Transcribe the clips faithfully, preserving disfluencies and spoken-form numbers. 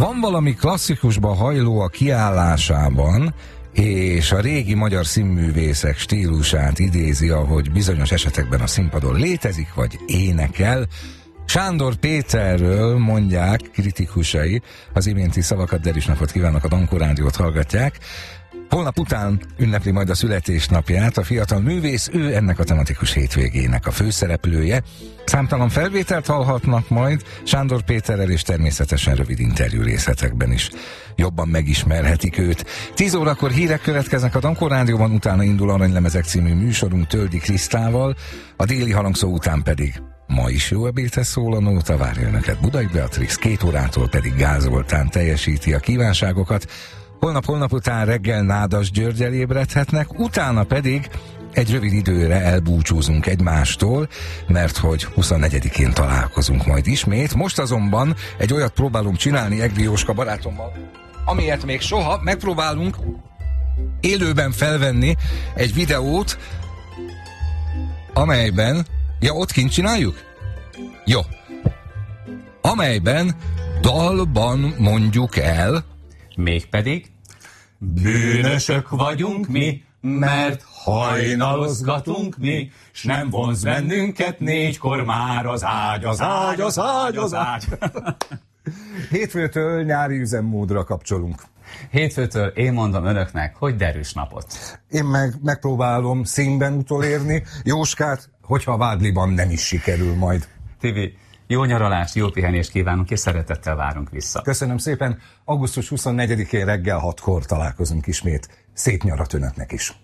Van valami klasszikusba hajló a kiállásában, és a régi magyar színművészek stílusát idézi, ahogy bizonyos esetekben a színpadon létezik, vagy énekel. Sándor Péterről mondják kritikusai, az iménti szavakat, derűs napot kívánok, a Dankó Rádiót hallgatják. Holnap után ünnepli majd a születésnapját a fiatal művész, ő ennek a tematikus hétvégének a főszereplője. Számtalan felvételt hallhatnak majd Sándor Péterrel, és természetesen rövid interjú részletekben is jobban megismerhetik őt. tíz órakor hírek következnek a Dankó Rádióban, utána indul Aranylemezek című műsorunk Töldi Krisztával, a déli harangszó után pedig ma is jó ebédhez szól a nóta, várja önöket Budai Beatrix, két órától pedig Gál Zoltán teljesíti a kívánságokat. Holnap-holnap után reggel Nádas Györgyel ébredhetnek, utána pedig egy rövid időre elbúcsúzunk egymástól, mert hogy huszonnegyedikén találkozunk majd ismét. Most azonban egy olyat próbálunk csinálni Egri Jóska barátommal, amilyet még soha. Megpróbálunk élőben felvenni egy videót, amelyben... Ja, ott kint csináljuk? Jó. Amelyben dalban mondjuk el... Mégpedig bűnösök vagyunk mi, mert hajnalozgatunk mi, s nem vonz bennünket négykor már az ágy, az ágy, az ágy, az ágy. Hétfőtől nyári üzemmódra kapcsolunk. Hétfőtől én mondom önöknek, hogy derűs napot. Én meg megpróbálom színben utolérni Jóskát, hogyha a Vádliban nem is sikerül majd. Tibi, jó nyaralást, jó pihenést kívánunk, és szeretettel várunk vissza. Köszönöm szépen, augusztus huszonnegyedikén reggel hatkor találkozunk ismét. Szép nyarat önöknek is.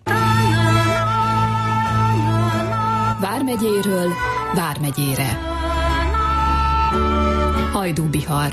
Vármegyéről Vármegyére. Hajdú-Bihar.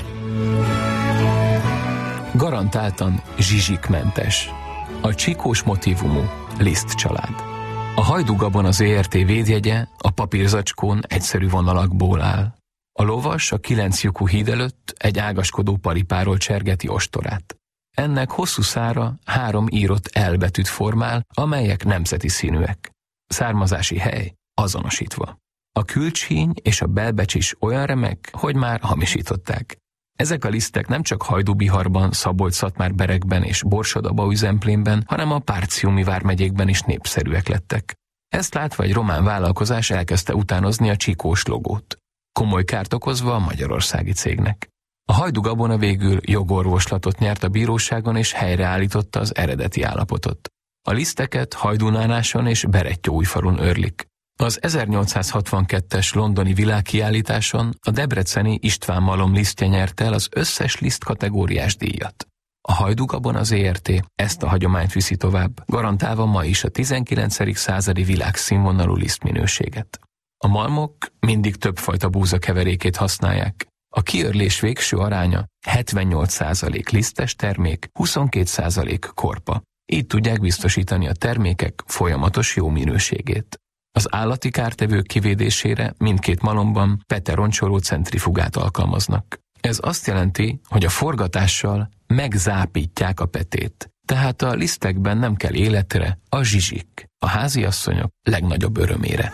Garantáltan zsizsikmentes. A csikós motívumú Liszt család. A Hajdú-Gabona zé er té védjegye a papírzacskón egyszerű vonalakból áll. A lovas a kilenc lyukú híd előtt egy ágaskodó paripáról csergeti ostorát. Ennek hosszú szára három írott elbetűt formál, amelyek nemzeti színűek. Származási hely azonosítva. A külcsíny és a belbecs is olyan remek, hogy már hamisították. Ezek a lisztek nem csak Hajdú-Biharban, Szabolcs-Szatmár-Berekben és Borsod-Abaúj-Zemplénben, hanem a Párciumi vármegyékben is népszerűek lettek. Ezt látva egy román vállalkozás elkezdte utánozni a csikós logót, komoly kárt okozva a magyarországi cégnek. A Hajdú-Gabona végül jogorvoslatot nyert a bíróságon és helyreállította az eredeti állapotot. A liszteket Hajdúnánáson és Berettyóújfalun őrlik. Az ezernyolcszázhatvankettes londoni világkiállításon a debreceni István Malom lisztje nyerte el az összes liszt kategóriás díjat. A Hajdú-Gabona zé er té ezt a hagyományt viszi tovább, garantálva ma is a tizenkilencedik századi világszínvonalú lisztminőséget. A malmok mindig többfajta búzakeverékét használják. A kiörlés végső aránya hetvennyolc százalék lisztes termék, huszonkét százalék korpa. Így tudják biztosítani a termékek folyamatos jó minőségét. Az állati kártevők kivédésére mindkét malomban peteroncsoló centrifugát alkalmaznak. Ez azt jelenti, hogy a forgatással megzápítják a petét. Tehát a lisztekben nem kell életre a zsizsik, a háziasszonyok legnagyobb örömére.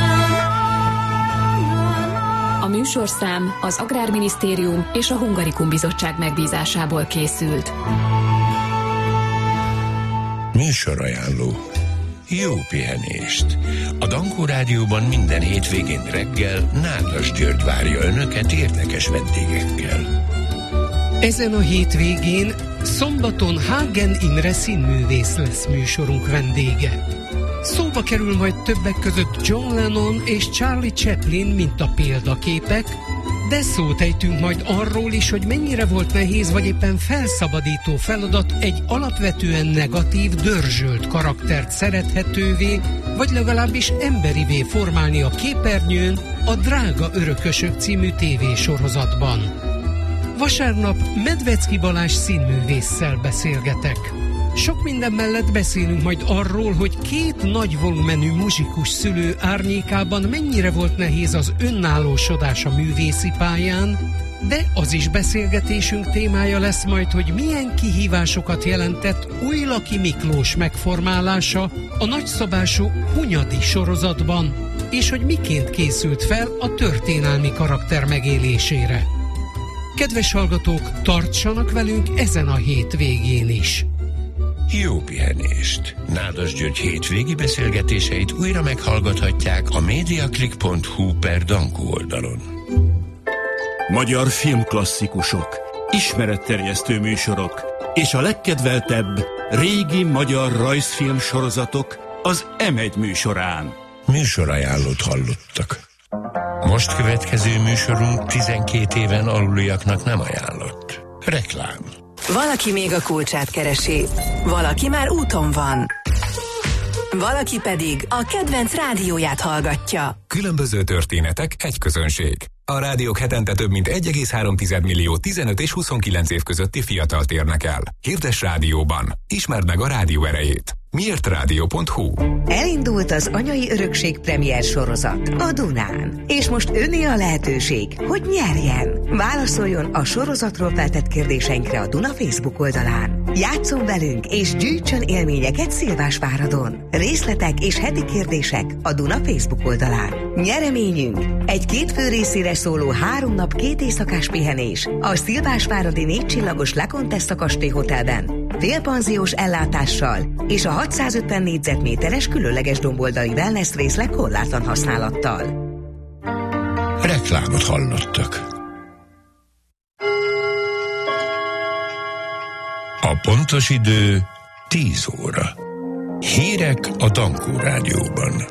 A műsorszám az Agrárminisztérium és a Hungarikum Bizottság megbízásából készült. Műsorajánló. Jó pihenést! A Dankó Rádióban minden hétvégén reggel Nádas György várja önöket érdekes vendégekkel. Ezen a hétvégén szombaton Hagen Imre színművész lesz műsorunk vendége. Szóba kerül majd többek között John Lennon és Charlie Chaplin, mint a példaképek, de szót ejtünk majd arról is, hogy mennyire volt nehéz vagy éppen felszabadító feladat egy alapvetően negatív, dörzsölt karaktert szerethetővé, vagy legalábbis emberivé formálni a képernyőn a Drága örökösök című tévésorozatban. Vasárnap Medvecki Balázs színművésszel beszélgetek. Sok minden mellett beszélünk majd arról, hogy két nagy volumenű muzsikus szülő árnyékában mennyire volt nehéz az önállósodás a művészi pályán, de az is beszélgetésünk témája lesz majd, hogy milyen kihívásokat jelentett Újlaki Miklós megformálása a nagyszabású Hunyadi sorozatban, és hogy miként készült fel a történelmi karakter megélésére. Kedves hallgatók, tartsanak velünk ezen a hétvégén is! Jó pihenést! Nádas György hétvégi beszélgetéseit újra meghallgathatják a mediaclick pont hu per Dankó oldalon. Magyar filmklasszikusok, ismeretterjesztő műsorok és a legkedveltebb régi magyar rajzfilm sorozatok az em egy műsorán. Műsorajánlót hallottak. Most következő műsorunk tizenkét éven aluliaknak nem ajánlott. Reklám. Valaki még a kulcsát keresi, valaki már úton van, valaki pedig a kedvenc rádióját hallgatja. Különböző történetek, egy közönség. A rádiók hetente több mint egy egész három millió tizenöt és huszonkilenc év közötti fiatalt érnek el. Hirdess rádióban. Ismerd meg a rádió erejét. miért rádió pont hu. Elindult az Anyai Örökség premier sorozat a Dunán. És most önné a lehetőség, hogy nyerjen. Válaszoljon a sorozatról feltett kérdéseinkre a Duna Facebook oldalán. Játsszon velünk és gyűjtsön élményeket Szilvásváradon. Részletek és heti kérdések a Duna Facebook oldalán. Nyereményünk egy két fő részére szóló három nap két éjszakás pihenés a Szilvásváradi négy csillagos Le Contessa kastély hotelben. Félpanziós ellátással és a hatszázötven négyzetméteres különleges domboldali wellness részleg korlátlan használattal. Reklámot hallottak. A pontos idő tíz óra. Hírek a Dankó Rádióban.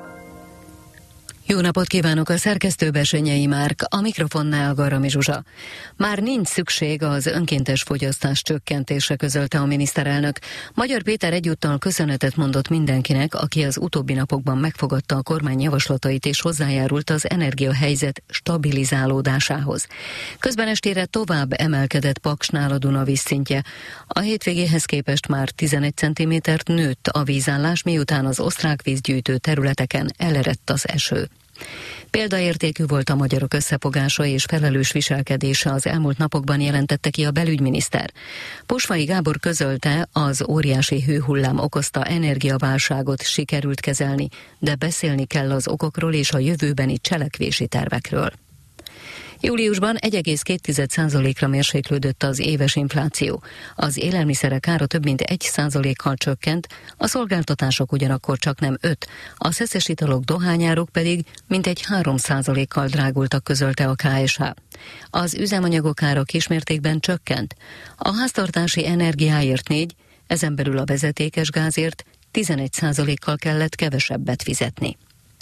Jó napot kívánok, a szerkesztő Bessenyei Márk, a mikrofonnál Garami Zsuzsa. Már nincs szükség az önkéntes fogyasztás csökkentésre, közölte a miniszterelnök. Magyar Péter egyúttal köszönetet mondott mindenkinek, aki az utóbbi napokban megfogadta a kormány javaslatait és hozzájárult az energiahelyzet stabilizálódásához. Közben estére tovább emelkedett Paksnál a Duna vízszintje. A hétvégéhez képest már tizenegy centimétert nőtt a vízállás, miután az osztrák vízgyűjtő területeken elerett az eső. Példaértékű volt a magyarok összefogása és felelős viselkedése az elmúlt napokban, jelentette ki a belügyminiszter. Posvai Gábor közölte, az óriási hőhullám okozta energiaválságot sikerült kezelni, de beszélni kell az okokról és a jövőbeni cselekvési tervekről. Júliusban egy egész két százalékra mérséklődött az éves infláció. Az élelmiszerek ára több mint egy százalékkal csökkent, a szolgáltatások ugyanakkor csak nem öt, a szeszes italok, dohányáruk pedig mintegy három százalékkal drágultak, közölte a ká es há. Az üzemanyagok ára kismértékben csökkent. A háztartási energiáért négy, ezen belül a vezetékes gázért tizenegy százalékkal kellett kevesebbet fizetni.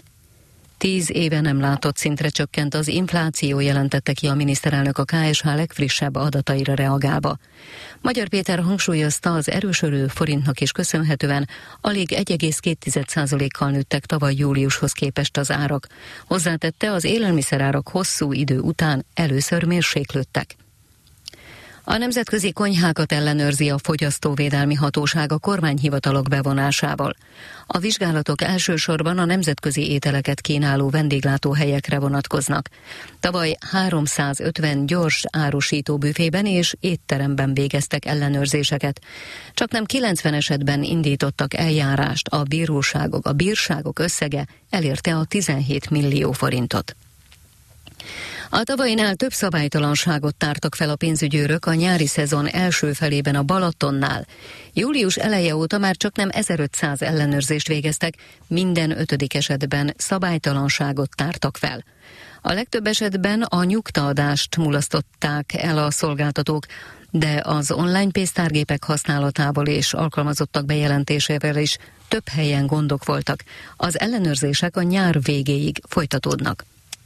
Tíz éve nem látott szintre csökkent az infláció, jelentette ki a miniszterelnök a ká es há legfrissebb adataira reagálva. Magyar Péter hangsúlyozta, az erősödő forintnak is köszönhetően alig egy egész két százalékkal nőttek tavaly júliushoz képest az árak. Hozzátette, az élelmiszerárak hosszú idő után először mérséklődtek. A nemzetközi konyhákat ellenőrzi a Fogyasztóvédelmi Hatóság a kormányhivatalok bevonásával. A vizsgálatok elsősorban a nemzetközi ételeket kínáló vendéglátóhelyekre vonatkoznak. Tavaly háromszázötven gyors árusító büfében és étteremben végeztek ellenőrzéseket. Csaknem kilencven esetben indítottak eljárást, a bíróságok, a bírságok összege elérte a tizenhét millió forintot. A tavalyinál több szabálytalanságot tártak fel a pénzügyőrök a nyári szezon első felében a Balatonnál. Július eleje óta már csaknem ezerötszáz ellenőrzést végeztek, minden ötödik esetben szabálytalanságot tártak fel. A legtöbb esetben a nyugtaadást mulasztották el a szolgáltatók, de az online pénztárgépek használatával és alkalmazottak bejelentésével is több helyen gondok voltak. Az ellenőrzések a nyár végéig folytatódnak.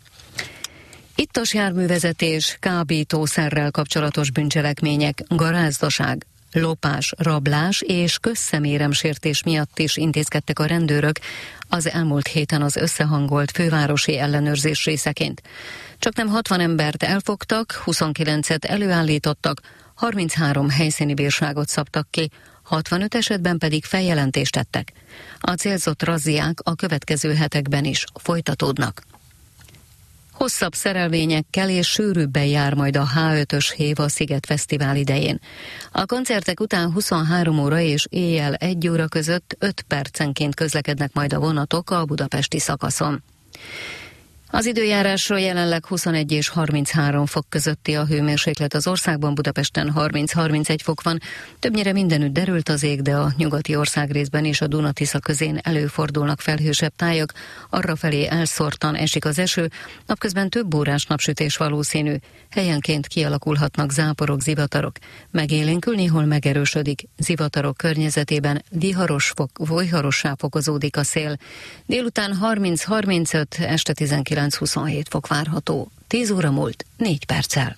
Ittas járművezetés, kábítószerrel kapcsolatos bűncselekmények, garázdaság, lopás, rablás és közszeméremsértés miatt is intézkedtek a rendőrök az elmúlt héten az összehangolt fővárosi ellenőrzés részeként. Csaknem hatvan embert elfogtak, huszonkilencet előállítottak, harminchárom helyszíni bírságot szabtak ki, hatvanöt esetben pedig feljelentést tettek. A célzott razziák a következő hetekben is folytatódnak. Hosszabb szerelvényekkel és sűrűbben jár majd a há ötös hév a Sziget Fesztivál idején. A koncertek után huszonhárom óra és éjjel egy óra között öt percenként közlekednek majd a vonatok a budapesti szakaszon. Az időjárásról jelenleg huszonegy és harminchárom fok közötti a hőmérséklet az országban, Budapesten harminc-harmincegy fok van. Többnyire mindenütt derült az ég, de a nyugati országrészben és a Duna-Tisza közén előfordulnak felhősebb tájak, arrafelé elszórtan esik az eső, napközben több órás napsütés valószínű, helyenként kialakulhatnak záporok, zivatarok. Megélénkül, néhol megerősödik, zivatarok környezetében viharos fok, viharossá fokozódik a szél. Délután harminc-harmincöt, este tizenkilenc-huszonhét fok várható. tíz óra múlt, négy perccel.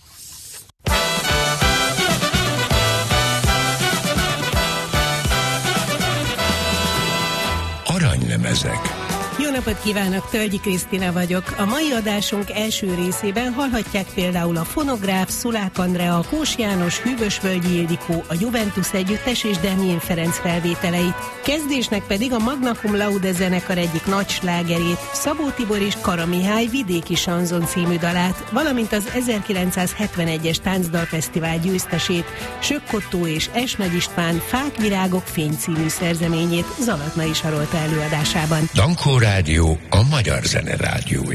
Aranylemezek. Jó napot kívánok, Tölgyi Krisztina vagyok. A mai adásunk első részében hallhatják például a Fonográf, Szulák Andrea, Kós János, Hűvösvölgyi Ildikó, a Juventus együttes és Demjén Ferenc felvételeit. Kezdésnek pedig a Magna Cum Laude zenekar egyik nagy slágerét, Szabó Tibor és Kara Mihály Vidéki Sanzon című dalát, valamint az ezerkilencszázhetvenegyes Táncdalfesztivál győztesét, Sökkottó és Es Nagy István Fák, Virágok, Fény című szerzeményét Zalatnai Sarolta előadásában. Dankó Rádió, a magyar zene rádiója.